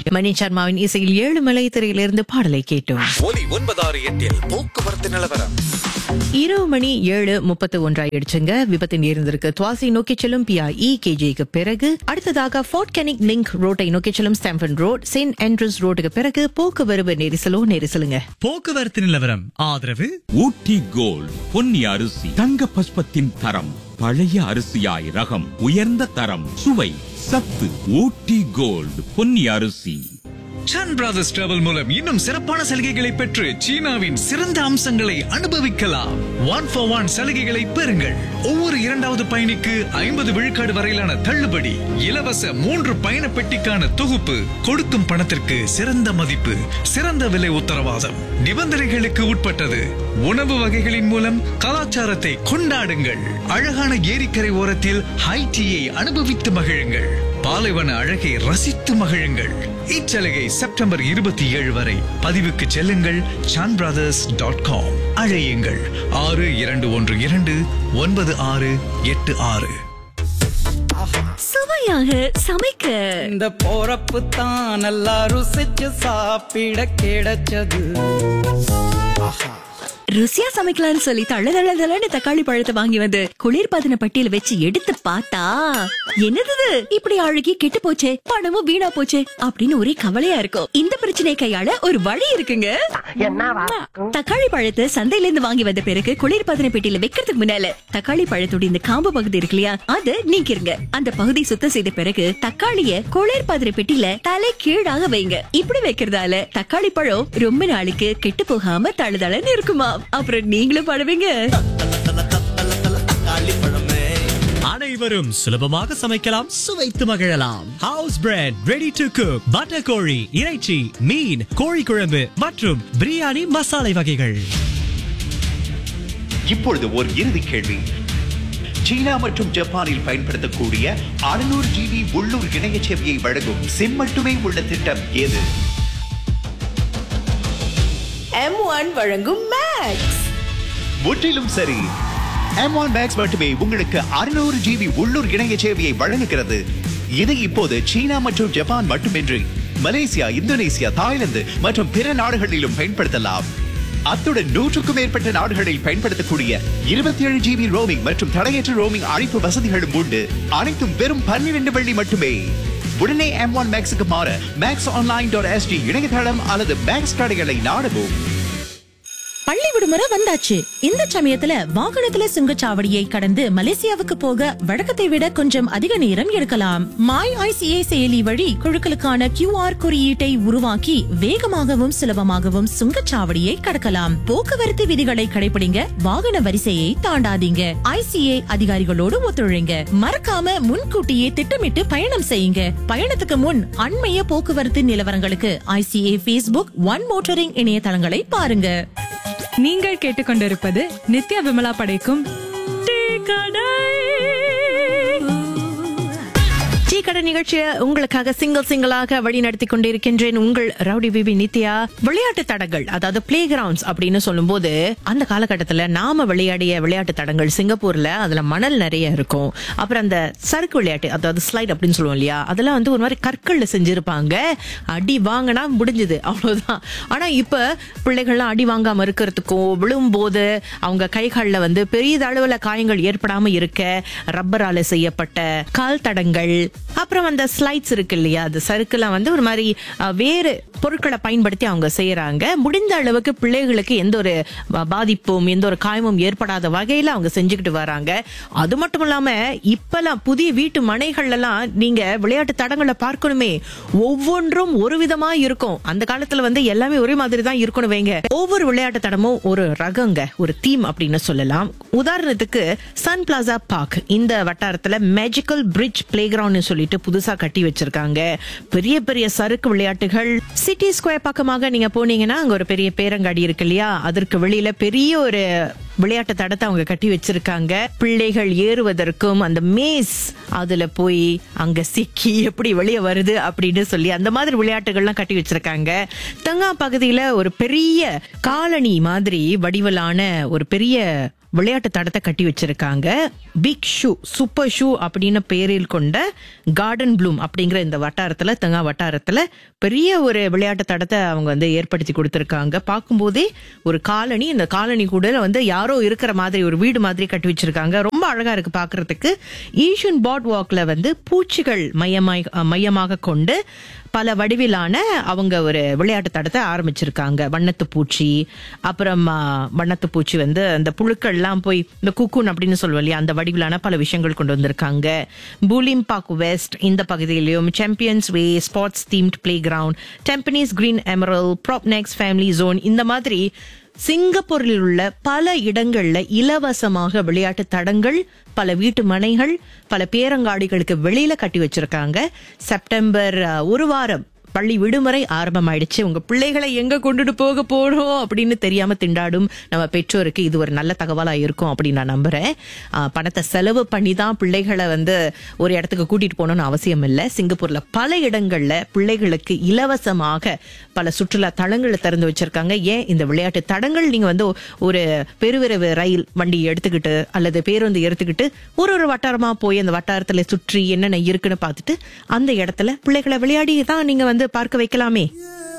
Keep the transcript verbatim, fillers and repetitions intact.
மணி சர்மாவின் இசையில் ஏழு மலை திரையிலிருந்து பாடலை கேட்டோம். ஒலி ஒன்பதாறு எட்டில் போக்குவரத்து நிலவரம். இரவு மணி ஏழு முப்பத்தி ஒன்றாயிடுச்சுங்க. விபத்து நேர்ந்திருக்கு. துவாசி நோக்கி செல்லும் பி ஆர் இ கேஜிக்கு பிறகு அடுத்ததாக ஃபோர்ட் கெனிக் லிங்க் ரோட்டை நோக்கி செல்லும் ஸ்டாம்பன் ரோட் செயின்ட் ஆண்ட்ரூஸ் ரோட்டுக்கு பிறகு போக்குவரவு நெரிசலோ நெரிசலுங்க. போக்குவரத்து நிலவரம் ஆதரவு ஊட்டி கோல்ட் பொன்னி அரிசி தங்க பஸ்பத்தின் தரம், பழைய அரிசியாய் ரகம், உயர்ந்த தரம், சுவை, சத்து. ஊட்டி கோல்ட் பொன்னி அரிசி. சன் பிரதர்ஸ் டிராவல் மூலம் இன்னும் சிறப்பான சலுகைகளை பெற்று சீனாவின் சிறந்த அம்சங்களை அனுபவிக்கலாம். ஒன் ஃபார் ஒன் சலுகைகளை பெறுங்கள். ஒவ்வொரு இரண்டாவது பயணிக்கு ஐம்பது விழுக்காடு வரையிலான தள்ளுபடி, இலவச மூன்று பயண பெட்டிக்கான தொகுப்பு, கொடுக்கும் பணத்திற்கு சிறந்த மதிப்பு, சிறந்த விலை உத்தரவாதம். நிபந்தனைகளுக்கு உட்பட்டது. உணவு வகைகளின் மூலம் கலாச்சாரத்தை கொண்டாடுங்கள். அழகான ஏரிக்கரை ஓரத்தில் ஹை டீயை அனுபவித்து மகிழுங்கள். பாலைவன அழகை ரசித்து மகிழுங்கள். இச்சலுகை செப்டம்பர் இருபத்தி ஏழு வரை. பதிவுக்கு செல்லுங்கள் சான் பிரதர்ஸ் டாட் காம். அழையுங்கள் ஆறு இரண்டு ஒன்று இரண்டு ஒன்பது ஆறு எட்டு ஆறு. சுவையாக சமைக்க இந்த போறப்பு தான் நல்லா ருசிச்சு சாப்பிட கிடைச்சது. ருசியா சமைக்கலாம்னு சொல்லி தள்ள தள்ள தள்ளன்னு தக்காளி பழத்தை வாங்கி வந்து குளிர்பதன பட்டியல வச்சு எடுத்து பார்த்தா என்னது இப்படி அழுகி கெட்டு போச்சே, பணமும் வீணா போச்சே அப்படின்னு ஒரே கவலையா இருக்கும். இந்த பிரச்சனையை கையாள ஒரு வழி இருக்குங்க. தக்காளி பழத்தை சந்தையில இருந்து வாங்கி வந்த பிறகு குளிர்பதன பெட்டியில வைக்கிறதுக்கு முன்னால தக்காளி பழத்தோட இந்த காம்பு பகுதி இருக்கு இல்லையா, அதை நீக்கிருங்க. அந்த பகுதி சுத்தம் செய்த பிறகு தக்காளிய குளிர்பதன பெட்டியில தலை கீழாக வைங்க. இப்படி வைக்கிறதால தக்காளி பழம் ரொம்ப நாளைக்கு கெட்டு போகாம தழுதளன்னு இருக்குமா. அப்புறம் நீங்களும் படுவீங்க. அனைவரும் சுலபமாக சமைக்கலாம், சுவைத்து மகிழலாம். House bread, ready to cook, butter கோழி, இறைச்சி, மீன், கோழி குழம்பு மற்றும் பிரியாணி மசாலை வகைகள். இப்பொழுது ஒரு இறுதி கேள்வி. சீனா மற்றும் ஜப்பானில் பயன்படுத்தக்கூடிய அறுநூறு ஜிபி உள்ளூர் இணைய சேவையை வழங்கும் சிம் மட்டுமே உள்ள திட்டம் எது? எம் ஒன் வழங்கும் மேக்ஸ். முற்றிலும் சரி. எம் ஒன் மேக்ஸ் மட்டுமே உங்களுக்கு அறுநூறு ஜிபி உள்ளூர் இணைய சேவையை வழங்குகிறது. இது இப்போது சீனா மற்றும் ஜப்பான் மட்டுமின்றி மலேசியா, இந்தோனேசியா, தாய்லாந்து மற்றும் பிற நாடுகளிலும் பயன்படுத்தலாம். அத்துடன் நூற்றுக்கும் மேற்பட்ட நாடுகளில் பயன்படுத்தக்கூடிய இருபத்தி ஏழு ஜிபி ரோமிங் மற்றும் தடையற்ற ரோமிங் அழைப்பு வசதிகளும் உண்டு. அனைத்தும் வெறும் பன்னிரண்டு வெள்ளி மட்டுமே. உடனே எம் ஒன் மேக்ஸுக்கு மாற மேக்ஸ் ஆன்லைன் டாட் எஸ்டி இணையதளம் அல்லது மேக்ஸ் கடைகளை நாடவும். பள்ளி விடுமுறை வந்தாச்சு. இந்த சமயத்துல வாகனத்துல சுங்கச்சாவடியை கடந்து மலேசியாவுக்கு போக வழக்கத்தை விட கொஞ்சம் அதிக நேரம் எடுக்கலாம். மை ஐசிஏ செயலி வழி குழுக்களுக்கான கியூ ஆர் குறியீட்டை உருவாக்கி வேகமாகவும் சுலபமாகவும் சுங்கச்சாவடியை கடக்கலாம். போக்குவரத்து விதிகளை கடைபிடிங்க. வாகன வரிசையை தாண்டாதீங்க. ஐசிஏ அதிகாரிகளோடு ஒத்துழைங்க. மறக்காம முன்கூட்டியே திட்டமிட்டு பயணம் செய்யுங்க. பயணத்துக்கு முன் அண்மைய போக்குவரத்து நிலவரங்களுக்கு ஐசிஏ பேஸ்புக், ஒன் மோட்டரிங் இணையதளங்களை பாருங்க. நீங்கள் கேட்டுக்கொண்டிருப்பது நித்யா விமலா படைக்கும் டீ கடை. டீ கடை நிகழ்ச்சியை உங்களுக்காக சிங்கிள் சிங்கிளாக வழி நடத்தி கொண்டிருக்கின்றேன். உங்கள் ரவுடி பிபி நித்யா. விளையாட்டு தடங்கள், அதாவது பிளே கிரவுண்ட்ஸ் அப்படின்னு சொல்லும் போது அந்த காலகட்டத்துல நாம விளையாடிய விளையாட்டு தடங்கள் சிங்கப்பூர்ல அதுல மணல் நிறைய இருக்கும். அப்புறம் அந்த சறுக்கு விளையாட்டு, அதாவது ஸ்லைட் அப்படின்னு சொல்லுவோம் இல்லையா, அதெல்லாம் வந்து ஒரு மாதிரி கற்கள்ல செஞ்சிருப்பாங்க. அடி வாங்கினா முடிஞ்சது, அவ்வளவுதான். ஆனா இப்ப பிள்ளைகள்லாம் அடி வாங்காம இருக்கிறதுக்கும் விழும் போது அவங்க கைகள்ல வந்து பெரிய அளவுல காயங்கள் ஏற்படாம இருக்க ரப்பரால செய்யப்பட்ட கால் தடங்கள், அப்புறம் அந்த ஸ்லைட்ஸ் இருக்கு இல்லையா, அந்த சறுக்குலாம் வந்து ஒரு மாதிரி வேறு பொருட்களை பயன்படுத்தி அவங்க செய்யறாங்க. முடிந்த அளவுக்கு பிள்ளைகளுக்கு எந்த ஒரு பாதிப்பும் எந்த ஒரு காயமும் ஏற்படாத வகையில அவங்க செஞ்சுக்கிட்டு வராங்க. அது மட்டும் இல்லாம இப்பெல்லாம் புதிய வீட்டு மனைகள்ல எல்லாம் நீங்க விளையாட்டு தடங்களை பார்க்கணுமே, ஒவ்வொன்றும் ஒரு விதமா இருக்கும். அந்த காலத்துல வந்து எல்லாமே ஒரே மாதிரி தான் இருக்கணும் வைங்க. ஒவ்வொரு விளையாட்டு தடமும் ஒரு ரகங்க, ஒரு தீம் அப்படின்னு சொல்லலாம். உதாரணத்துக்கு சன் பிளாசா பார்க் இந்த வட்டாரத்துல மேஜிக்கல் பிரிட்ஜ் பிளே கிரவுண்ட் சொல்லிட்டு புதுசா கட்டி வச்சிருக்காங்க. பெரிய பெரிய சறுக்கு விளையாட்டுகள். சிட்டி ஸ்கொயர் பக்கமாக நீங்க போனீங்கன்னா அங்க ஒரு பெரிய பேரங்காடி இருக்கு இல்லையா, அதற்கு வெளியில பெரிய ஒரு விளையாட்டு தடத்தை அவங்க கட்டி வச்சிருக்காங்க. பிள்ளைகள் ஏறுவதற்கும் அந்த மேஸ் அதுல போய் அங்க சிக்கி எப்படி வெளியே வருது அப்படின்னு சொல்லி அந்த மாதிரி விளையாட்டுகள்லாம் கட்டி வச்சிருக்காங்க. தங்கா பகுதியில ஒரு பெரிய காலனி மாதிரி வடிவலான ஒரு பெரிய விளையாட்டு தடத்தை கட்டி வச்சிருக்காங்க. பிக் ஷூ, சூப்பர் ஷூ அப்படின்னு பெயரில் கொண்ட கார்டன் ப்ளூம் அப்படிங்கிற இந்த வட்டாரத்துல, தங்கா வட்டாரத்துல பெரிய ஒரு விளையாட்டு தடத்தை அவங்க வந்து ஏற்படுத்தி கொடுத்திருக்காங்க. பார்க்கும்போதே ஒரு காலனி, இந்த காலனி கூட வந்து யாரோ இருக்கிற மாதிரி ஒரு வீடு மாதிரி கட்டி வச்சிருக்காங்க. ரொம்ப அழகா இருக்கு பாக்குறதுக்கு. ஈஷன் பாட் வாக்ல வந்து பூச்சிகள் மையமாய் மையமாக கொண்டு பல வடிவிலான அவங்க ஒரு விளையாட்டு தடத்தை ஆரம்பிச்சிருக்காங்க. வண்ணத்து பூச்சி, அப்புறம் வண்ணத்து பூச்சி வந்து அந்த புழுக்கள்லாம் போய் இந்த குக்கூன் அப்படின்னு சொல்லுவோம் இல்லையா, அந்த வடிவிலான பல விஷயங்கள் கொண்டு வந்திருக்காங்க. பூலிம் பார்க் வெஸ்ட் இந்த பகுதியிலையும் சாம்பியன்ஸ் வே, sports themed play ground, Tampines green Emerald, ப்ராப்னெக்ஸ் family zone, இந்த மாதிரி சிங்கப்பூரில் உள்ள பல இடங்கள்ல இலவசமாக விளையாட்டு தடங்கள், பல வீட்டு மனைகள், பல பேரங்காடிகளுக்கு வெளியில கட்டி வச்சிருக்காங்க. செப்டம்பர் ஒரு வாரம் பள்ளி விடுமுறை ஆரம்பமாயிடுச்சு. உங்க பிள்ளைகளை எங்க கொண்டுட்டு போக போறோம் அப்படின்னு தெரியாம திண்டாடும் நம்ம பெற்றோருக்கு இது ஒரு நல்ல தகவலா இருக்கும் அப்படின்னு நான் நம்புறேன். பணத்தை செலவு பண்ணி தான் பிள்ளைகளை வந்து ஒரு இடத்துக்கு கூட்டிட்டு போகணும்னு அவசியம் இல்லை. சிங்கப்பூர்ல பல இடங்கள்ல பிள்ளைகளுக்கு இலவசமாக பல சுற்றுலா தளங்களை திறந்து வச்சிருக்காங்க. ஏன் இந்த விளையாட்டு தடங்கள் நீங்க வந்து ஒரு பெருவிரைவு ரயில் வண்டி எடுத்துக்கிட்டு அல்லது பேருந்து எடுத்துக்கிட்டு ஒரு ஒரு வட்டாரமா போய் அந்த வட்டாரத்துல சுற்றி என்னென்ன இருக்குன்னு பார்த்துட்டு அந்த இடத்துல பிள்ளைகளை விளையாடி தான் நீங்க வந்து பார்க்க வைக்கலாமே.